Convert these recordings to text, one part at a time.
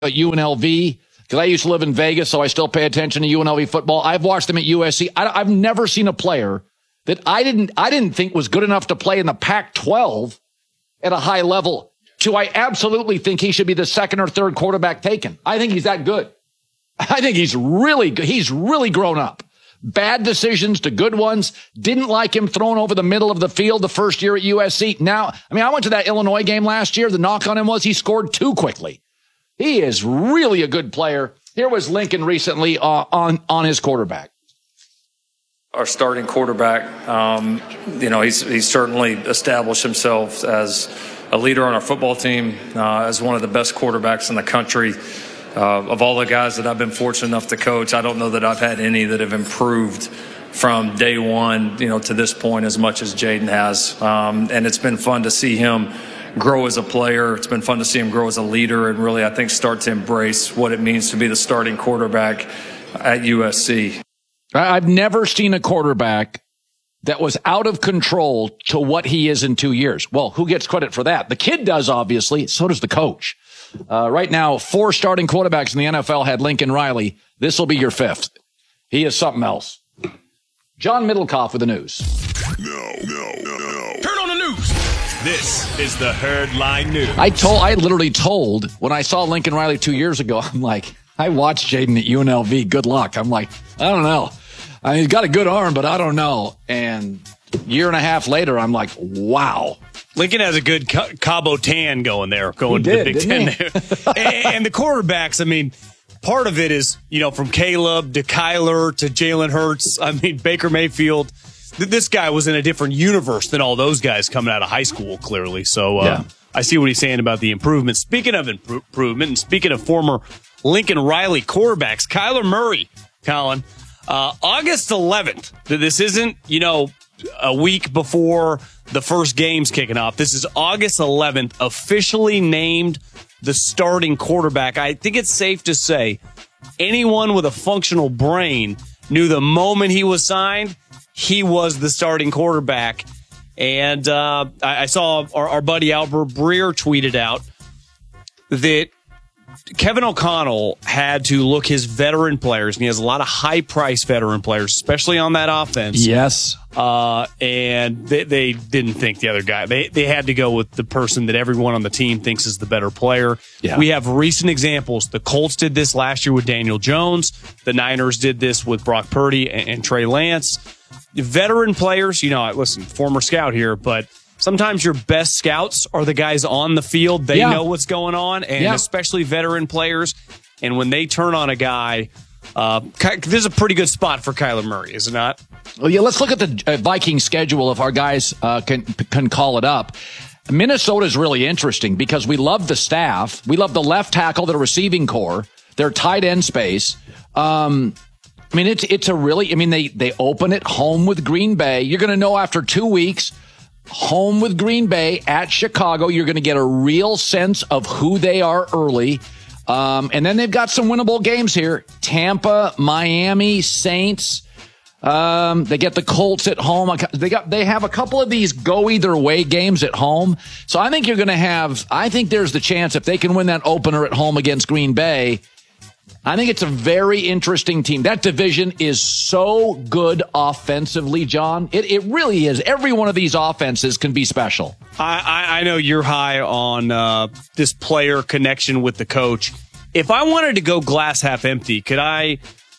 UNLV, because I used to live in Vegas, so I still pay attention to UNLV football. I've watched them at USC. I've never seen a player that I didn't think was good enough to play in the Pac-12 at a high level to I absolutely think he should be the second or third quarterback taken. I think he's that good. I think he's really good. He's really grown up. Bad decisions to good ones. Didn't like him thrown over the middle of the field the first year at USC. Now, I went to that Illinois game last year. The knock on him was he scored too quickly. He is really a good player. Here was Lincoln recently on his quarterback. Our starting quarterback, he's certainly established himself as a leader on our football team, as one of the best quarterbacks in the country. Of all the guys that I've been fortunate enough to coach, I don't know that I've had any that have improved from day one, to this point as much as Jayden has. And it's been fun to see him grow as a player. It's been fun to see him grow as a leader and really, I think, start to embrace what it means to be the starting quarterback at USC. I've never seen a quarterback that was out of control to what he is in 2 years. Well, who gets credit for that? The kid does, obviously. So does the coach. Right now, 4 starting quarterbacks in the NFL had Lincoln Riley. This will be your 5th. He is something else. John Middlecoff with the news. No. Turn on the news. This is the Herdline News. I literally told when I saw Lincoln Riley 2 years ago, I'm like, I watched Jayden at UNLV. Good luck. I'm like, I don't know. He's got a good arm, but I don't know. And year and a half later, I'm like, wow. Lincoln has a good Cabo Tan going there, going to the Big Ten there. And the quarterbacks, part of it is, from Caleb to Kyler to Jalen Hurts. Baker Mayfield. This guy was in a different universe than all those guys coming out of high school, clearly. So I see what he's saying about the improvement. Speaking of improvement, and speaking of former Lincoln Riley quarterbacks, Kyler Murray, Colin, August 11th. This isn't, a week before the first game's kicking off. This is August 11th, officially named the starting quarterback. I think it's safe to say anyone with a functional brain knew the moment he was signed, he was the starting quarterback. And I saw our buddy Albert Breer tweeted out that Kevin O'Connell had to look his veteran players, and he has a lot of high-priced veteran players, especially on that offense. Yes. And they didn't think the other guy. They had to go with the person that everyone on the team thinks is the better player. Yeah. We have recent examples. The Colts did this last year with Daniel Jones. The Niners did this with Brock Purdy and Trey Lance. Veteran players, listen, former scout here, but sometimes your best scouts are the guys on the field. They know what's going on, and especially veteran players. And when they turn on a guy, this is a pretty good spot for Kyler Murray, is it not? Well, let's look at the Vikings schedule if our guys can call it up. Minnesota is really interesting because we love the staff. We love the left tackle, the receiving core, their tight end space. It's a really, they open it home with Green Bay. You're going to know after 2 weeks, home with Green Bay at Chicago. You're going to get a real sense of who they are early. And then they've got some winnable games here. Tampa, Miami, Saints. They get the Colts at home. They have a couple of these go either way games at home. So I think there's the chance if they can win that opener at home against Green Bay, I think it's a very interesting team. That division is so good offensively, John. It really is. Every one of these offenses can be special. I know you're high on this player connection with the coach. If I wanted to go glass half empty, could I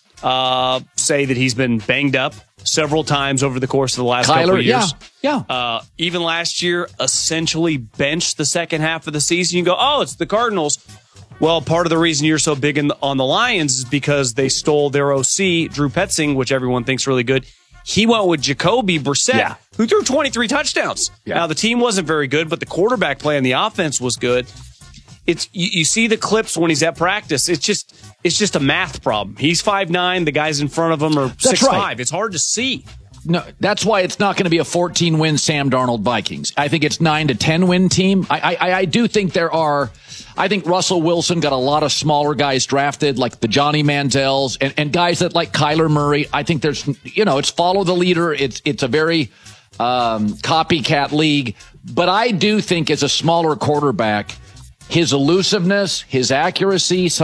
say that he's been banged up several times over the course of the last couple of years? Yeah. Even last year, essentially benched the second half of the season. You go, it's the Cardinals. Well, part of the reason you're so big on the Lions is because they stole their OC, Drew Petzing, which everyone thinks really good. He went with Jacoby Brissett, who threw 23 touchdowns. Yeah. Now, the team wasn't very good, but the quarterback play on the offense was good. You see the clips when he's at practice. It's just a math problem. He's 5'9". The guys in front of him are 6'5". Right. It's hard to see. No, that's why it's not going to be a 14-win Sam Darnold Vikings. I think it's 9 to 10-win team. I do think I think Russell Wilson got a lot of smaller guys drafted, like the Johnny Mandels and guys that like Kyler Murray. I think there's, it's follow the leader. It's a very copycat league. But I do think as a smaller quarterback, his elusiveness, his accuracy,